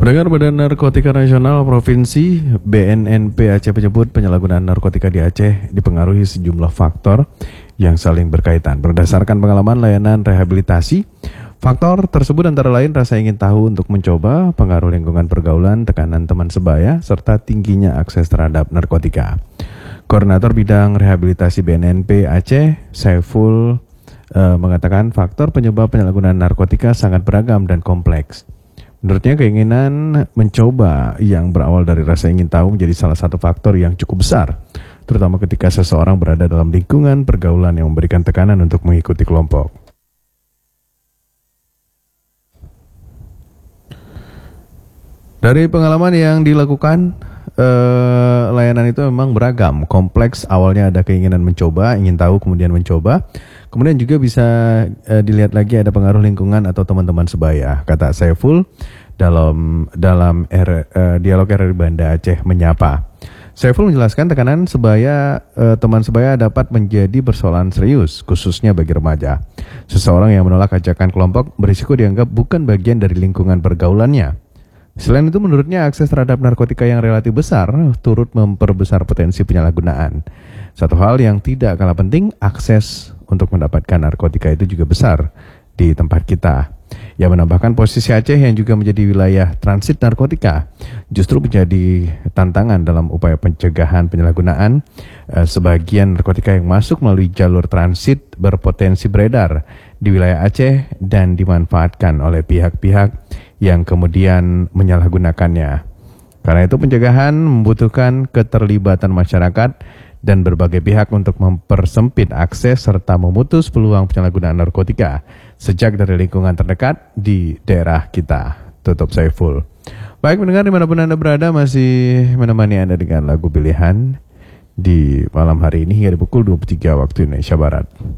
Pendengar Badan Narkotika Nasional Provinsi BNNP Aceh menyebut penyalahgunaan narkotika di Aceh dipengaruhi sejumlah faktor yang saling berkaitan. Berdasarkan pengalaman layanan rehabilitasi, faktor tersebut antara lain rasa ingin tahu untuk mencoba, pengaruh lingkungan pergaulan, tekanan teman sebaya, serta tingginya akses terhadap narkotika. Koordinator Bidang Rehabilitasi BNNP Aceh, Saiful, mengatakan faktor penyebab penyalahgunaan narkotika sangat beragam dan kompleks. Menurutnya keinginan mencoba yang berawal dari rasa ingin tahu menjadi salah satu faktor yang cukup besar, terutama ketika seseorang berada dalam lingkungan pergaulan yang memberikan tekanan untuk mengikuti kelompok. Dari pengalaman yang dilakukan, layanan itu memang beragam, kompleks. Awalnya ada keinginan mencoba, ingin tahu, kemudian mencoba. Kemudian juga bisa dilihat lagi ada pengaruh lingkungan atau teman-teman sebaya, kata Saiful dalam dialog RRI Banda Aceh Menyapa. Saiful menjelaskan tekanan teman sebaya dapat menjadi persoalan serius, khususnya bagi remaja. Seseorang yang menolak ajakan kelompok berisiko dianggap bukan bagian dari lingkungan pergaulannya. Selain itu, menurutnya akses terhadap narkotika yang relatif besar turut memperbesar potensi penyalahgunaan. Satu hal yang tidak kalah penting, akses untuk mendapatkan narkotika itu juga besar di tempat kita. Ia menambahkan posisi Aceh yang juga menjadi wilayah transit narkotika justru menjadi tantangan dalam upaya pencegahan penyalahgunaan. Sebagian narkotika yang masuk melalui jalur transit berpotensi beredar di wilayah Aceh dan dimanfaatkan oleh pihak-pihak yang kemudian menyalahgunakannya. Karena itu pencegahan membutuhkan keterlibatan masyarakat dan berbagai pihak untuk mempersempit akses serta memutus peluang penyalahgunaan narkotika sejak dari lingkungan terdekat di daerah kita. Tutup Saiful. Baik mendengar dimanapun Anda berada, masih menemani Anda dengan lagu pilihan di malam hari ini hingga di pukul 23 waktu Indonesia Barat.